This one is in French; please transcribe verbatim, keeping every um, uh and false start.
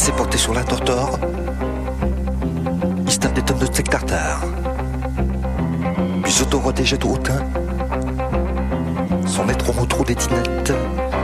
s'est porté sur la tortor. Il se tape des tonnes de steak tartare. Puis s'auto-protège tout hautain. Son maître au trou des dinettes.